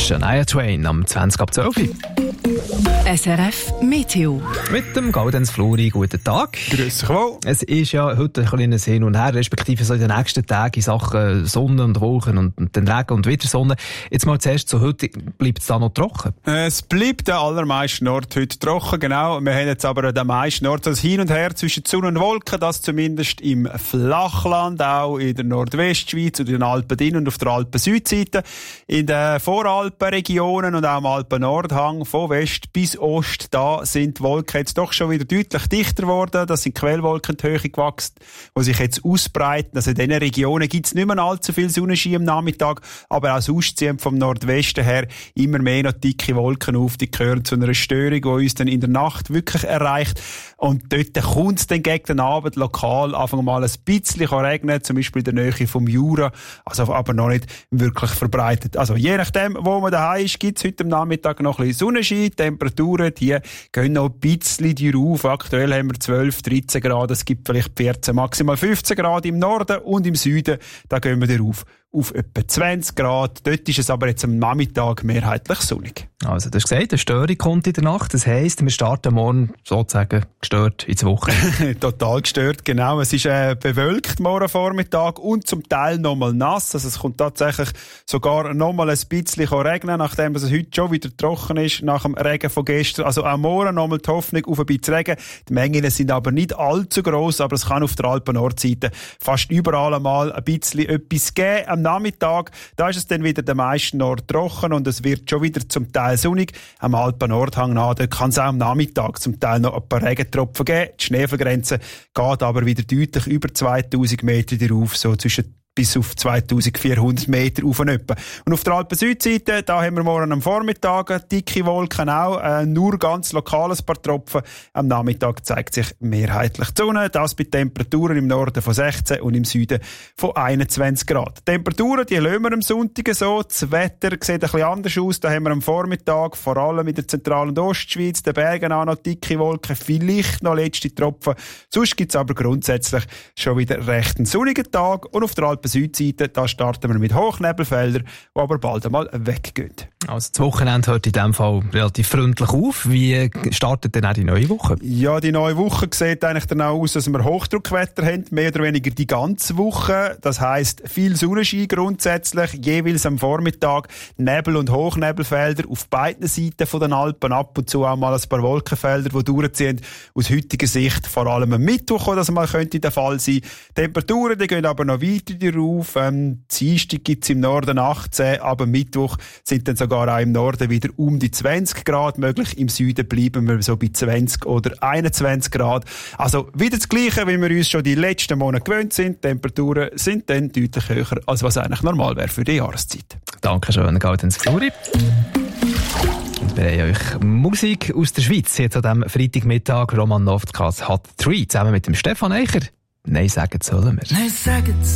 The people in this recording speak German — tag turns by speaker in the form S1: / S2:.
S1: Shania Twain am 20 ab 12 Uhr.
S2: SRF Meteo.
S1: Mit dem Gaudenz Fluri, guten Tag.
S3: Grüß dich wohl.
S1: Es ist ja heute ein kleines Hin und Her, respektive so in den nächsten Tagen in Sachen Sonne und Wolken und dann Regen und wieder Sonne. Jetzt mal zuerst zu heute, bleibt es da noch trocken?
S3: Es bleibt der allermeisten Ort heute trocken, genau. Wir haben jetzt aber den meisten Ort das Hin und Her zwischen Sonne und Wolken, das zumindest im Flachland, auch in der Nordwestschweiz und in den Alpen drin und auf der Alpen-Südseite. In den Voralpenregionen und auch am Alpen-Nordhang von West bis Ost, da sind die Wolken jetzt doch schon wieder deutlich dichter geworden. Das sind Quellwolken in die Höhe gewachsen, die sich jetzt ausbreiten. Also in diesen Regionen gibt es nicht mehr allzu viel Sonnenschein am Nachmittag, aber auch sonst ziehen vom Nordwesten her immer mehr noch dicke Wolken auf. Die gehören zu einer Störung, die uns dann in der Nacht wirklich erreicht. Und dort kommt es dann gegen den Abend lokal einfach mal ein bisschen regnen, zum Beispiel in der Nähe vom Jura, also aber noch nicht wirklich verbreitet. Also je nachdem, wo man daheim ist, gibt es heute am Nachmittag noch ein bisschen Sonnenschein. Temperaturen, die gehen noch ein bisschen rauf. Aktuell haben wir 12, 13 Grad, es gibt vielleicht 14, maximal 15 Grad im Norden und im Süden, da gehen wir rauf auf etwa 20 Grad. Dort ist es aber jetzt am Nachmittag mehrheitlich sonnig.
S1: Also, du hast gesagt, eine Störung kommt in der Nacht. Das heisst, wir starten morgen sozusagen gestört ins Wochenende.
S3: Total gestört, genau. Es ist bewölkt morgen Vormittag und zum Teil nochmal nass. Also es kommt tatsächlich sogar nochmal ein bisschen regnen, nachdem es heute schon wieder trocken ist, nach dem Regen von gestern. Also auch morgen nochmal die Hoffnung auf ein bisschen Regen. Die Mengen sind aber nicht allzu gross, aber es kann auf der Alpen-Nordseite fast überall einmal ein bisschen etwas geben. Am Nachmittag, da ist es dann wieder den meisten Ort trocken und es wird schon wieder zum Teil sonnig. Am Alpen-Nordhang nach, da kann es auch am Nachmittag zum Teil noch ein paar Regentropfen geben. Die Schneefallgrenze geht aber wieder deutlich über 2000 Meter darauf, so zwischen bis auf 2400 Meter auf und etwa. Und auf der Alpen-Südseite, da haben wir morgen am Vormittag dicke Wolken auch, nur ganz lokales paar Tropfen. Am Nachmittag zeigt sich mehrheitlich die Sonne, das bei Temperaturen im Norden von 16 und im Süden von 21 Grad. Die Temperaturen, die lassen wir am Sonntag so. Das Wetter sieht ein bisschen anders aus. Da haben wir am Vormittag, vor allem in der Zentral- und Ostschweiz, den Bergen auch noch dicke Wolken, vielleicht noch letzte Tropfen. Sonst gibt es aber grundsätzlich schon wieder recht einen sonnigen Tag. Und auf der Südseite, da starten wir mit Hochnebelfeldern, die aber bald einmal weggehen.
S1: Also das Wochenende hört in diesem Fall relativ freundlich auf. Wie startet denn auch die neue Woche?
S3: Ja, die neue Woche sieht eigentlich dann auch aus, dass wir Hochdruckwetter haben, mehr oder weniger die ganze Woche. Das heisst, viel Sonnenschein grundsätzlich, jeweils am Vormittag Nebel- und Hochnebelfelder auf beiden Seiten von den Alpen, ab und zu auch mal ein paar Wolkenfelder, die durchziehen. Aus heutiger Sicht vor allem am Mittwoch, wo das mal könnte der Fall sein. Temperaturen, die gehen aber noch weiter auf. Dienstag gibt es im Norden 18, aber Mittwoch sind dann sogar auch im Norden wieder um die 20 Grad möglich. Im Süden bleiben wir so bei 20 oder 21 Grad. Also wieder das Gleiche, wie wir uns schon die letzten Monate gewöhnt sind. Die Temperaturen sind dann deutlich höher, als was eigentlich normal wäre für die Jahreszeit.
S1: Dankeschön, Gaudenz Fluri. Wir haben euch Musik aus der Schweiz. Jetzt an diesem Freitagmittag Roman Nowotkas hat 3 zusammen mit dem Stefan Eicher. Nein, sagen sollen wir.
S4: Nein, sagen